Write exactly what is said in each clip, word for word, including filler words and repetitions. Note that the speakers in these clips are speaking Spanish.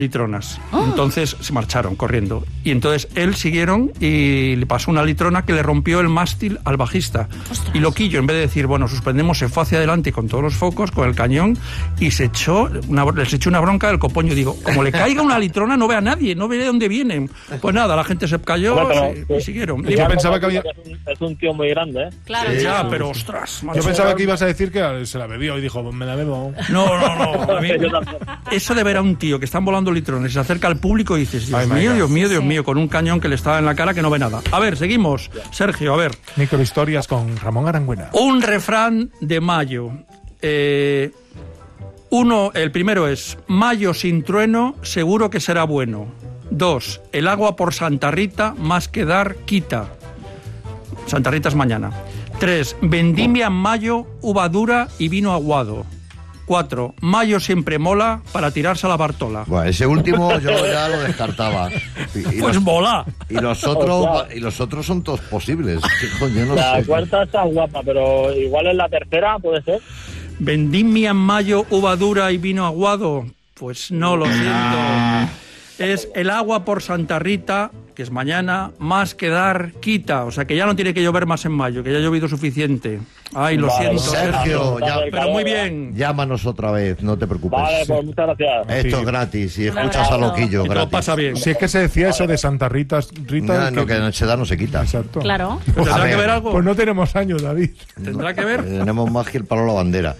litronas. Oh. Entonces se marcharon corriendo. Y entonces él siguieron y le pasó una litrona que le rompió el mástil al bajista. ¡Ostras! Y Loquillo, en vez de decir, bueno, suspendemos, se fue hacia adelante con todos los focos, con el cañón, y se echó una, les echó una bronca del copoño. Digo, como le caiga una litrona, no ve a nadie, no ve de dónde vienen. Pues nada, la gente se cayó bueno, pero, y siguieron. Yo pensaba que había... Es un, es un tío muy grande, ¿eh? Claro. Sí, ya, pero ostras. Yo pensaba que ibas a decir que se la bebió y dijo, me la bebo. No, no, no. A mí, eso de ver a un tío que están volando litrones y se acerca al público y dices, Dios Ay, mío, Dios mío, Dios sí. mío, con un cañón que le estaba en la cara que no ve nada. A ver, seguimos. Sergio, a ver. Microhistorias con Ramón Arangüena. Un refrán de mayo. Eh, uno, el primero es, mayo sin trueno, seguro que será bueno. Dos, el agua por Santa Rita, más que dar, quita. Santa Rita es mañana. Tres, vendimia en mayo, uva dura y vino aguado. Cuatro, mayo siempre mola para tirarse a la Bartola. Bueno, ese último yo ya lo descartaba. Y, y pues los, mola. Y los otros o sea, y los otros son todos posibles. Coño, no la sé. cuarta está guapa, pero igual es la tercera, puede ser. Vendimia en mayo, uva dura y vino aguado. Pues no, lo siento. Ah. Es el agua por Santa Rita, que es mañana, más que dar, quita. O sea, que ya no tiene que llover más en mayo, que ya ha llovido suficiente. Ay, lo vale, siento, Sergio. Ya, pero muy bien. Llámanos otra vez, no te preocupes. Vale, pues muchas gracias. Esto sí. es gratis, y escuchas a Loquillo, gratis. Todo pasa bien. Si es que se decía eso de Santa Rita, Rita no, no, que en esa edad no se quita. Exacto. Claro. Pues ¿Tendrá que ver algo? Pues no tenemos años, David. ¿Tendrá que ver? Tenemos más que el palo a la bandera.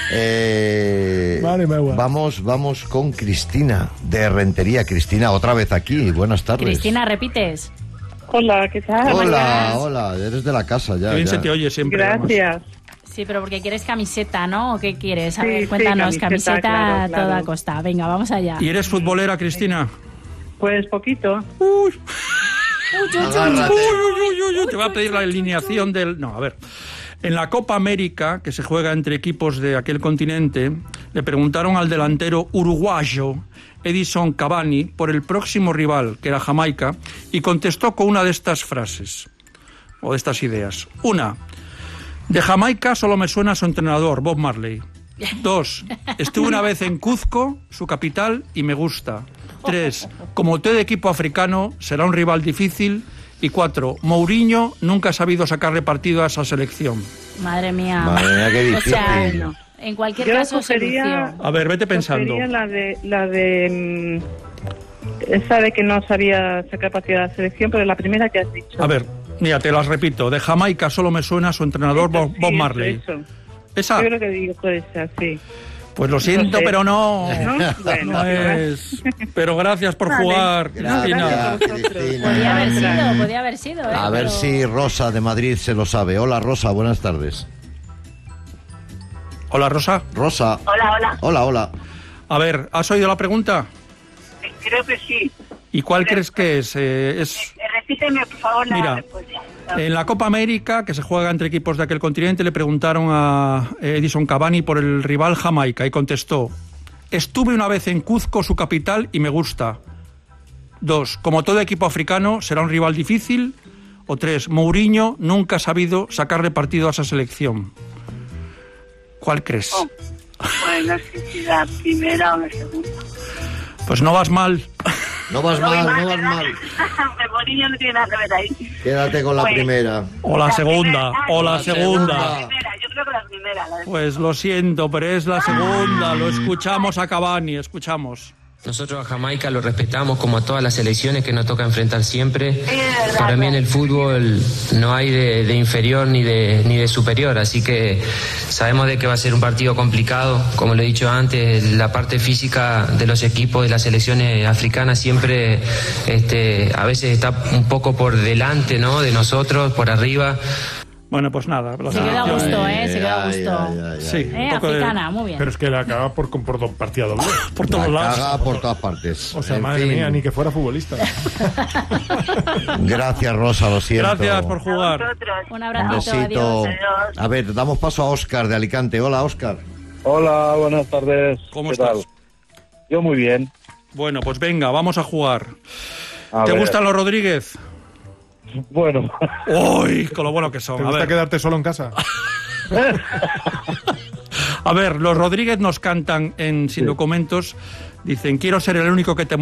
Eh, vale, me voy. Vamos, vamos con Cristina, de Rentería. Cristina, otra vez aquí. Buenas tardes. Cristina, ¿repites? Hola, ¿qué tal? Hola, hola, eres de la casa ya. Qué bien ya. se te oye siempre. Gracias. Además. Sí, pero porque quieres camiseta, ¿no? ¿O qué quieres? A sí, ver, cuéntanos, sí, camiseta, camiseta claro, claro. toda costa. Venga, vamos allá. ¿Y eres futbolera, Cristina? Pues poquito. Uy. Uy, uy, uy, uy, uy, te voy a pedir la alineación del... No, a ver. En la Copa América, que se juega entre equipos de aquel continente, le preguntaron al delantero uruguayo Edison Cavani por el próximo rival, que era Jamaica, y contestó con una de estas frases, o de estas ideas. Una, de Jamaica solo me suena su entrenador, Bob Marley. Dos, estuve una vez en Cuzco, su capital, y me gusta. Tres, como todo equipo africano, será un rival difícil. Y cuatro, Mourinho nunca ha sabido sacarle partido a esa selección. Madre mía. Madre mía, qué difícil. O sea, no. En cualquier Yo caso, cogería, solución. A ver, vete pensando. la de, la de... Esa de que no sabía sacar partido de la selección, pero la primera que has dicho. A ver, mira, te las repito. De Jamaica solo me suena su entrenador, Eso, Bob, sí, Bob Marley. Eso, eso. ¿Esa? Yo creo que digo esa, sí. Pues lo siento, no sé. pero no. ¿No? Bueno, no es. Pero gracias por vale. jugar, Gracias, Cristina. Cristina. Podía haber sido, podía haber sido. ¿eh? A ver pero... si Rosa de Madrid se lo sabe. Hola, Rosa, buenas tardes. Hola, Rosa. Rosa. Hola, hola. Hola, hola. A ver, ¿has oído la pregunta? Creo que sí. ¿Y cuál crees que es? Eh, es... Repíteme, por favor, la Mira, respuesta. En la Copa América, que se juega entre equipos de aquel continente, le preguntaron a Edison Cavani por el rival Jamaica y contestó: estuve una vez en Cuzco, su capital, y me gusta. Dos, como todo equipo africano, será un rival difícil. O tres, Mourinho nunca ha sabido sacarle partido a esa selección. ¿Cuál crees? Oh, bueno, si la primera o la segunda. Pues no vas mal. No vas No voy mal, mal, no vas ¿verdad? mal. Mourinho no tiene nada que ver ahí. Quédate con la Pues, primera. O la segunda, primera, o la la segunda. La primera, yo creo que la primera. La de... Pues lo siento, pero es la segunda. Lo escuchamos a Cavani, escuchamos. Nosotros a Jamaica lo respetamos como a todas las selecciones que nos toca enfrentar siempre. Para mí en el fútbol no hay de, de inferior ni de, ni de superior, así que sabemos de que va a ser un partido complicado. Como lo he dicho antes, la parte física de los equipos de las selecciones africanas siempre este, a veces está un poco por delante, ¿no?, de nosotros, por arriba. Bueno, pues nada. Se queda a gusto, ¿eh? Se queda a Ay, gusto. ay, ay, ay. Sí, Eh, un poco de- africana, muy bien. Pero es que la caga por, por dos partidas doble. por todos La lados. caga por todas partes. O sea, En madre fin. mía, ni que fuera futbolista. Gracias, Rosa, lo siento. Gracias por jugar. Nosotros. Un Un abracito, besito. adiós. A ver, damos paso a Óscar de Alicante. Hola, Óscar. Hola, buenas tardes. ¿Cómo ¿Qué estás? tal? Yo muy bien. Bueno, pues venga, vamos a jugar. A ¿Te ver. gustan los Rodríguez? Bueno, ¡Uy! Con lo bueno que son. ¿Te A gusta ver, quedarte solo en casa? a ver, los Rodríguez nos cantan en Sin Documentos. Dicen, quiero ser el único que te